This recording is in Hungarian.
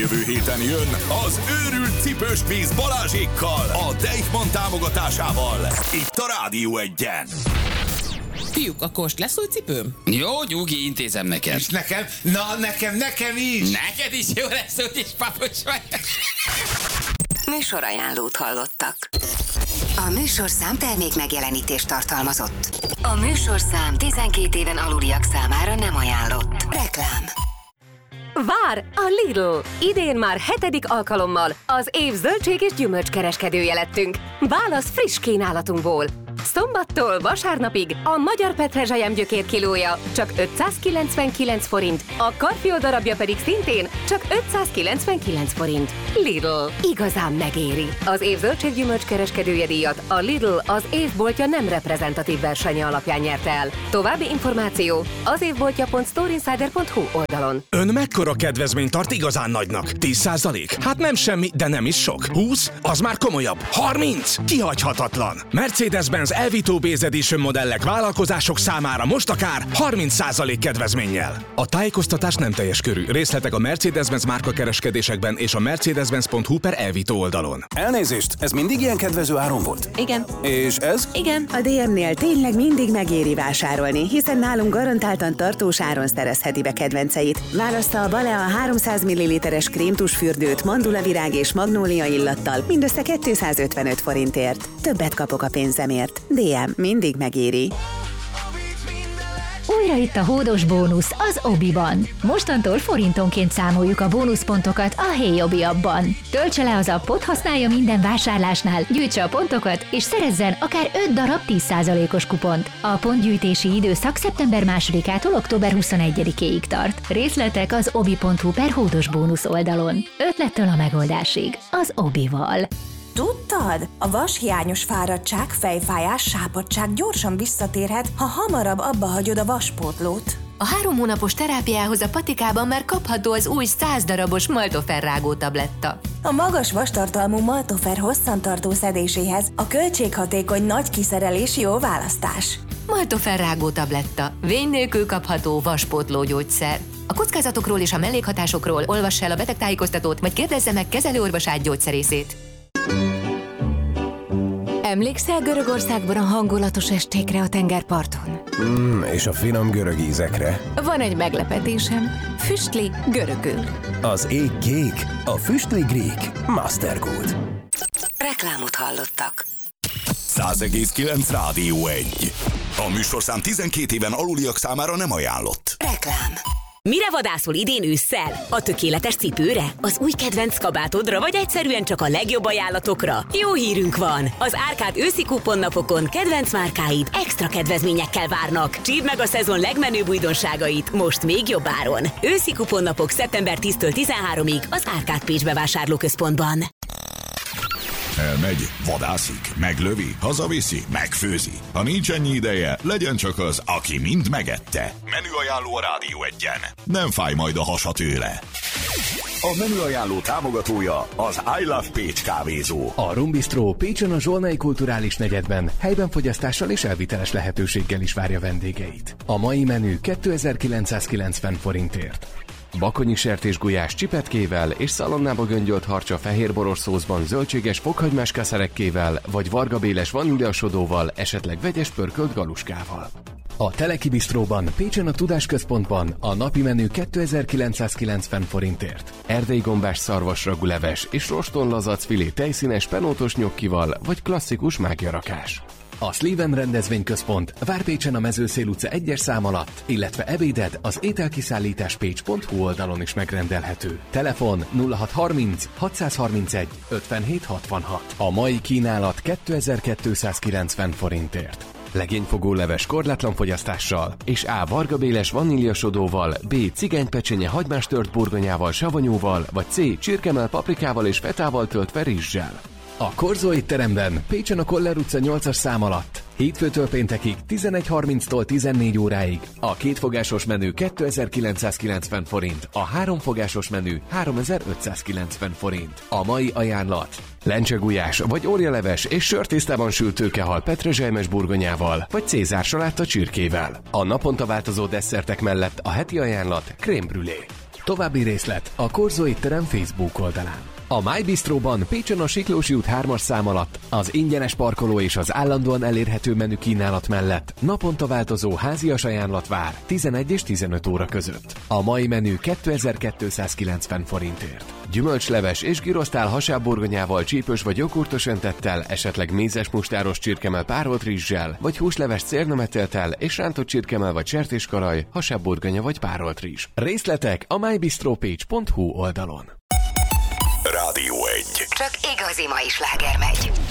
Jövő héten jön az őrült cipős kvíz Balázsékkal, a Deichmann támogatásával. Itt a Rádió Egyen. Fiúk, akkor most lesz új cipőm? Jó, nyugi, intézem neked. És nekem? Na, nekem is. Neked is jó lesz, úgyis papos vagy. Műsorajánlót hallottak. A műsorszám termék megjelenítést tartalmazott. A műsorszám 12 éven aluliak számára nem ajánlott. Reklám. Vár a Lidl! Idén már 7. alkalommal az év zöldség és gyümölcskereskedője lettünk. Válasz friss kínálatunkból. Szombattól vasárnapig a magyar petrezselyem gyökér kilója csak 599 forint, a karfiol darabja pedig szintén csak 599 forint. Lidl. Igazán megéri. Az év zöldség-gyümölcs kereskedője díjat a Lidl az évboltja nem reprezentatív versenye alapján nyerte el. További információ az évboltja.storeinsider.hu oldalon. Ön mekkora kedvezményt tart igazán nagynak? 10%? Hát nem semmi, de nem is sok. 20? Az már komolyabb. 30? Kihagyhatatlan. Mercedes-Benz Elvito Base Edition modellek vállalkozások számára most akár 30% kedvezménnyel. A tájékoztatás nem teljes körű. Részletek a Mercedes-Benz márkakereskedésekben és a mercedes-benz.hu/Elvito oldalon. Elnézést, ez mindig ilyen kedvező áron volt? Igen. És ez? Igen. A DM-nél tényleg mindig megéri vásárolni, hiszen nálunk garantáltan tartós áron szerezheti be kedvenceit. Válassza a Balea 300 ml-es krémtusfürdőt mandulavirág és magnólia illattal mindössze 255 forintért. Többet kapok a pénzemért. DM mindig megéri. Újra itt a hódos bónusz az Obiban. Mostantól forintonként számoljuk a bónuszpontokat a Hey Obi appban. Töltse le az appot, használja minden vásárlásnál, gyűjtse a pontokat, és szerezzen akár 5 darab 10%-os kupont. A pontgyűjtési időszak szeptember 2-ától október 21-ig tart. Részletek az obi.hu/hódos bónusz oldalon. Ötlettől a megoldásig. Az Obival. Tudtad? A vashiányos fáradtság, fejfájás, sápadtság gyorsan visszatérhet, ha hamarabb abba hagyod a vaspótlót. A 3 hónapos terápiához a patikában már kapható az új 100 darabos Maltofer rágó tabletta. A magas vastartalmú Maltofer hosszantartó szedéséhez a költséghatékony nagy kiszerelés jó választás. Maltofer rágó tabletta. Vény nélkül kapható vaspótló gyógyszer. A kockázatokról és a mellékhatásokról olvass el a betegtájékoztatót, vagy kérdezze meg kezelőorvosát gyógyszerészét. Emlékszel Görögországban a hangulatos estékre a tengerparton? És a finom görög ízekre. Van egy meglepetésem. Füstli görögül. Az ég kék, a füstli grík. Mastergood. Reklámot hallottak. 100,9 Rádió 1. A műsorszám 12 éven aluliak számára nem ajánlott. Reklám. Mire vadászol idén ősszel? A tökéletes cipőre? Az új kedvenc kabátodra, vagy egyszerűen csak a legjobb ajánlatokra? Jó hírünk van! Az Árkád őszi kuponnapokon kedvenc márkáid extra kedvezményekkel várnak. Csípd meg a szezon legmenőbb újdonságait, most még jobb áron. Őszi kuponnapok szeptember 10-től 13-ig az Árkád Pécs bevásárlóközpontban. Elmegy, vadászik, meglövi, hazaviszi, megfőzi. Ha nincs ennyi ideje, legyen csak az, aki mind megette. Menüajánló a Rádió Egyen. Nem fáj majd a hasa tőle. A menüajánló támogatója az I Love Pécs kávézó. A Rum Bistro Pécsen a Zsolnai Kulturális Negyedben helyben fogyasztással és elviteles lehetőséggel is várja vendégeit. A mai menü 2990 forintért. Bakonyi sertésgulyás csipetkével és szalonnába göngyölt harcsa fehérboros szószban zöldséges fokhagymás keszerekkével vagy vargabéles vaníliasodóval, esetleg vegyes pörkölt galuskával. A Teleki Bistróban Pécsen a Tudásközpontban a napi menü 2990 forintért. Erdei gombás szarvasragú leves és roston lazac filé tejszínes penótos nyokkival vagy klasszikus mágiarakás. A Sleven rendezvényközpont Várpécsen a Mezőszél utca 1-es szám alatt, illetve ebéded az ételkiszállításpécs.hu oldalon is megrendelhető. Telefon 0630 631 5766. A mai kínálat 2290 forintért. Legényfogó leves korlátlan fogyasztással, és A. vargabéles vaníliasodóval, B. cigánypecsenye hagymás tört burgonyával, savanyúval, vagy C. csirkemell paprikával és fetával töltve rizssel. A Korzó étteremben Pécsen a Koller utca 8-as szám alatt. Hétfőtől péntekig 11:30-tól 14 óráig. A kétfogásos menü 2990 forint, a háromfogásos menü 3590 forint. A mai ajánlat: lencsegulyás vagy orjaleves és sörtésztában sült tőkehal petrezselymes burgonyával, vagy cézár saláta csirkével. A naponta változó desszertek mellett a heti ajánlat crème brûlée. További részlet a Korzo étterem Facebook oldalán. A My Bistróban Pécsen a Siklósi út 3-as szám alatt az ingyenes parkoló és az állandóan elérhető menü kínálat mellett naponta változó házias ajánlat vár 11 és 15 óra között. A mai menü 2290 forintért. Gyümölcsleves és girosztál hasábburgonyával, csípős vagy jogurtos öntettel, esetleg mézes mustáros csirkemell párolt rizssel, vagy húsleves cérnametéltel és rántott csirkemell vagy sertéskaraj, hasábburgonya vagy párolt rizs. Részletek a mybistropage.hu oldalon. Rádió 1. Csak igazi mai sláger megy.